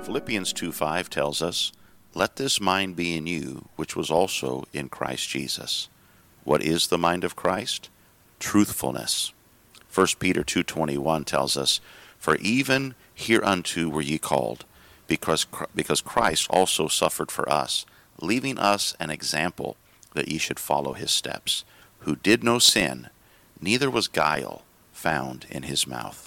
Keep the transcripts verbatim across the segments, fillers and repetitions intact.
Philippians two five tells us, "Let this mind be in you, which was also in Christ Jesus." What is the mind of Christ? Truthfulness. First Peter two twenty-one tells us, "For even hereunto were ye called, because because Christ also suffered for us, leaving us an example that ye should follow his steps, who did no sin, neither was guile found in his mouth."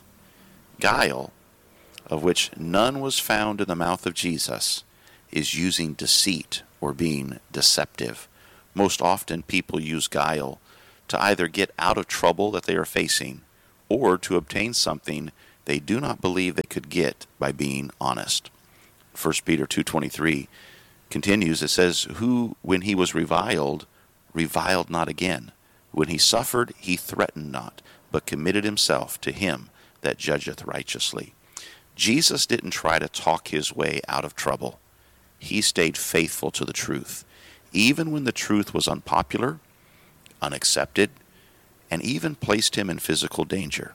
Guile, of which none was found in the mouth of Jesus, is using deceit or being deceptive. Most often people use guile to either get out of trouble that they are facing or to obtain something they do not believe they could get by being honest. First Peter two twenty-three continues, it says, "Who, when he was reviled, reviled not again. When he suffered, he threatened not, but committed himself to him that judgeth righteously." Jesus didn't try to talk his way out of trouble. He stayed faithful to the truth, even when the truth was unpopular, unaccepted, and even placed him in physical danger.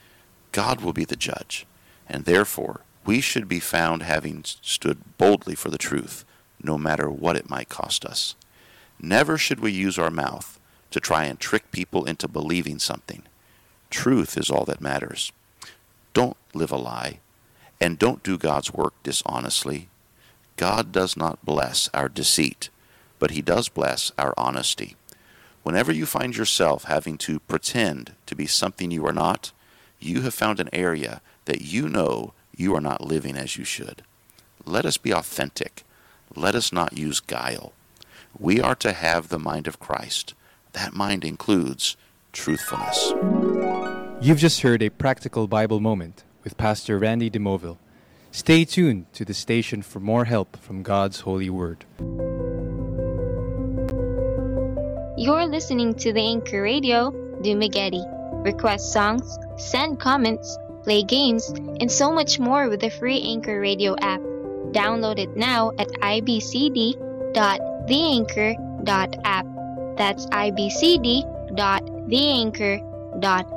God will be the judge, and therefore we should be found having stood boldly for the truth, no matter what it might cost us. Never should we use our mouth to try and trick people into believing something. Truth is all that matters. Don't live a lie, and don't do God's work dishonestly. God does not bless our deceit, but he does bless our honesty. Whenever you find yourself having to pretend to be something you are not, you have found an area that you know you are not living as you should. Let us be authentic. Let us not use guile. We are to have the mind of Christ. That mind includes truthfulness. You've just heard a practical Bible moment with Pastor Randy DeMoville. Stay tuned to the station for more help from God's holy word. You're listening to the Anchor Radio, Dumageddon. Request songs, send comments, play games, and so much more with the free Anchor Radio app. Download it now at i b c d dot the anchor dot app. That's i b c d dot the anchor dot